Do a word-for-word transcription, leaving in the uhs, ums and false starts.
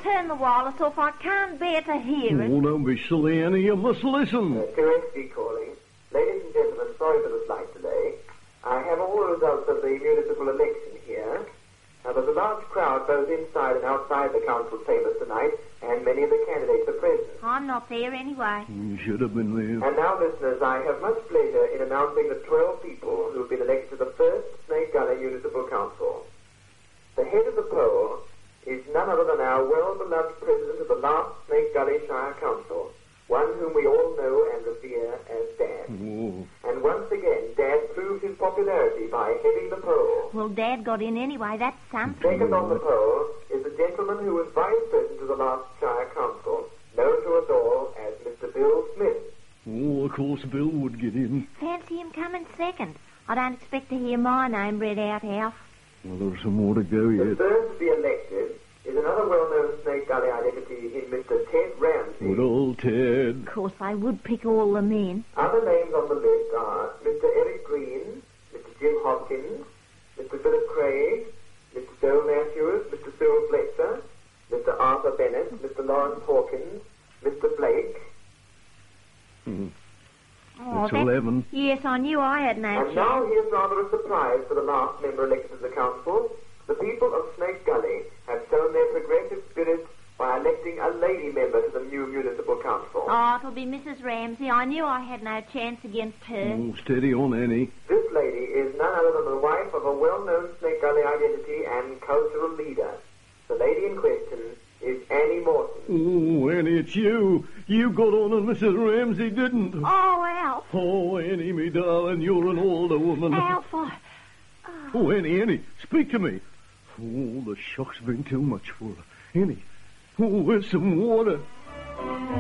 turn the wireless off. I can't bear to hear it. Oh, don't be silly, Annie. You must listen. Uh, Kerensky calling. Ladies and gentlemen, sorry for the slight delay. I have all the results of the municipal election here. Now, there's a large crowd both inside and outside the council chambers tonight, and many of the candidates are present. I'm not there anyway. You should have been there. And now, listeners, I have much pleasure in announcing the twelve people who've been elected to the first Snake Gully Municipal Council. The head of the poll is none other than our well-beloved president of the last Snake Gully Shire Council, one whom we all know and revere as Dad. Oh. And once again, Dad proved his popularity by heading the poll. Well, Dad got in anyway. That's something. Second on the poll is the gentleman who was vice president of the last Shire Council, known to us all as Mister Bill Smith. Oh, of course Bill would get in. Fancy him coming second. I don't expect to hear my name read out, Alf. Well, there's some more to go The yet. third to be elected is another well-known Snake Gully identity in Mister Ted Ramsey. Good old Ted. Of course, they would pick all the men. Other names on the list are Mister Eric Green, Mister Jim Hopkins, Mister Philip Craig, Mister Joe Matthews, Mister Cyril Fletcher, Mister Arthur Bennett, Mister Lawrence Hawkins, Mister Blake. Hmm. Oh, That's that- eleven. Yes, I knew I had no And now chance. here's rather a surprise for the last member elected to the council. The people of Snake Gully have shown their progressive spirit by electing a lady member to the new municipal council. Oh, it'll be Missus Ramsey. I knew I had no chance against her. Oh, steady on, Annie. This lady is none other than the wife of a well-known Snake Gully identity and cultural leader. The lady in question is Annie Morton. Oh, Annie, it's you. You got on and Missus Ramsey didn't. Oh, Alf. Oh, Annie, me darling, you're an older woman. Alf, I... Oh, Annie, Annie, speak to me. Oh, the shock's been too much for her. Annie, oh, where's some water?